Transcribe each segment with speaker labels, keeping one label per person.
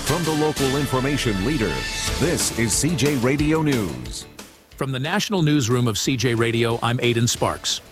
Speaker 1: From the local information leader, this is CJ Radio News.
Speaker 2: From the national newsroom of CJ Radio, I'm Aidan Sparks.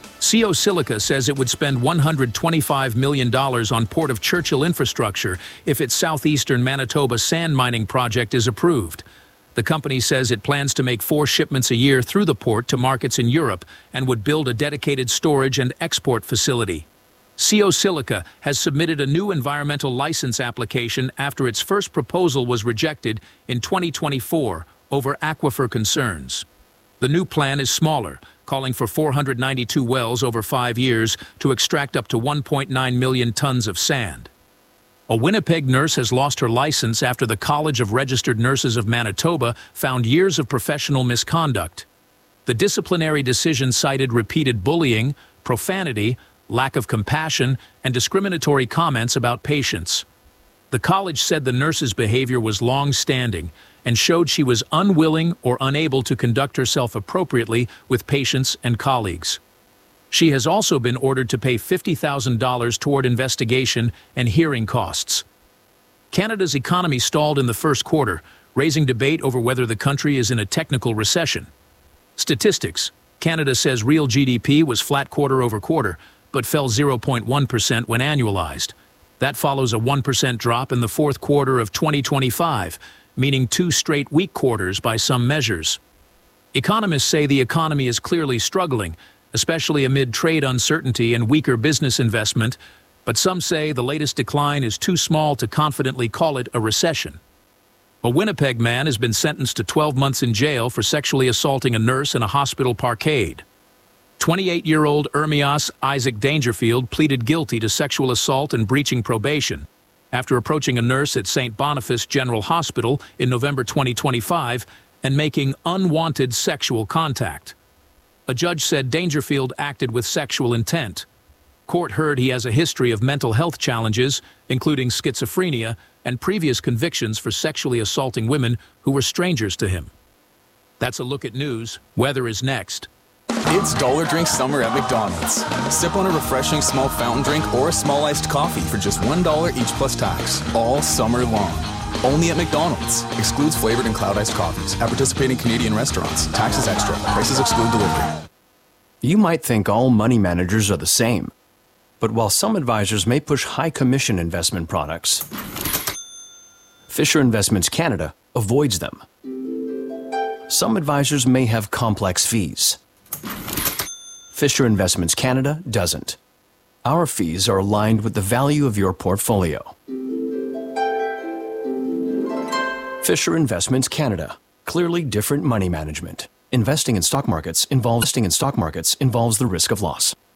Speaker 2: CO Silica says it would spend $125 million on Port of Churchill infrastructure if its southeastern Manitoba sand mining project is approved. The company says it plans to make 4 shipments a year through the port to markets in Europe and would build a dedicated storage and export facility. CO Silica has submitted a new environmental license application after its first proposal was rejected in 2024 over aquifer concerns. The new plan is smaller, calling for 492 wells over 5 years to extract up to 1.9 million tons of sand. A Winnipeg nurse has lost her license after the College of Registered Nurses of Manitoba found years of professional misconduct. The disciplinary decision cited repeated bullying, profanity, lack of compassion, and discriminatory comments about patients. The college said the nurse's behavior was long-standing and showed she was unwilling or unable to conduct herself appropriately with patients and colleagues. She has also been ordered to pay $50,000 toward investigation and hearing costs. Canada's economy stalled in the first quarter, raising debate over whether the country is in a technical recession. Statistics: Canada says real GDP was flat quarter over quarter, but fell 0.1% when annualized. That follows a 1% drop in the fourth quarter of 2025, meaning 2 straight weak quarters by some measures. Economists say the economy is clearly struggling, especially amid trade uncertainty and weaker business investment, but some say the latest decline is too small to confidently call it a recession. A Winnipeg man has been sentenced to 12 months in jail for sexually assaulting a nurse in a hospital parkade. 28-year-old Ermias Isaac Dangerfield pleaded guilty to sexual assault and breaching probation after approaching a nurse at St. Boniface General Hospital in November 2025 and making unwanted sexual contact. A judge said Dangerfield acted with sexual intent. Court heard he has a history of mental health challenges, including schizophrenia, and previous convictions for sexually assaulting women who were strangers to him. That's a look at news. Weather is next.
Speaker 3: It's Dollar Drink Summer at McDonald's. Sip on a refreshing small fountain drink or a small iced coffee for just $1 each plus tax, all summer long. Only at McDonald's. Excludes flavored and cloud iced coffees. At participating Canadian restaurants. Taxes extra. Prices exclude delivery.
Speaker 4: You might think all money managers are the same. But while some advisors may push high commission investment products, Fisher Investments Canada avoids them. Some advisors may have complex fees. Fisher Investments Canada doesn't. Our fees are aligned with the value of your portfolio. Fisher Investments Canada. Clearly different money management. Investing in stock markets involves the risk of loss.